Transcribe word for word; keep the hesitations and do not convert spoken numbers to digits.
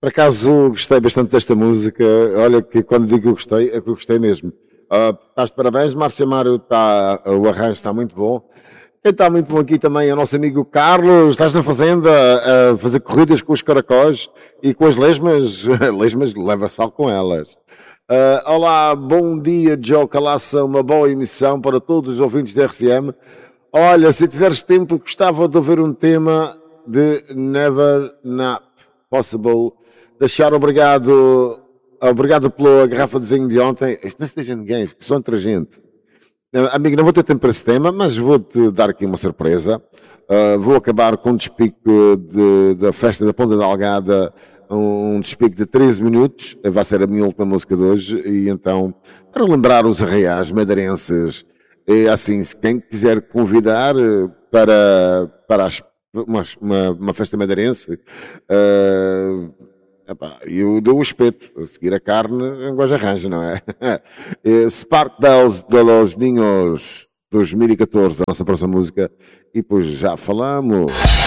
Por acaso gostei bastante desta música. Olha que quando digo que eu gostei, é que eu gostei mesmo. Uh, estás de parabéns, Márcio Amaro, tá, o arranjo está muito bom. Quem está muito bom aqui também é o nosso amigo Carlos. Estás na fazenda a fazer corridas com os caracóis e com as lesmas. Lesmas, leva sal com elas. Uh, olá, bom dia, Joe Calaça. Uma boa emissão para todos os ouvintes da R C M. Olha, se tiveres tempo, gostava de ouvir um tema de Never Not Possible. Deixar obrigado, obrigado pela garrafa de vinho de ontem. Isto não se deixa ninguém, só entre a gente. Amigo, não vou ter tempo para esse tema, mas vou-te dar aqui uma surpresa. Uh, vou acabar com um despique de, da festa da Ponta da Algada, um despique de treze minutos. Vai ser a minha última música de hoje. E então, para lembrar os arraiais madeirenses, e assim, se quem quiser convidar para, para as, uma, uma, uma festa madeirense, uh, epá, eu dou o espeto, a seguir a carne, um gosto arranja, não é? Spark Bells de los Ninhos dois mil e catorze, a nossa próxima música, e depois já falamos.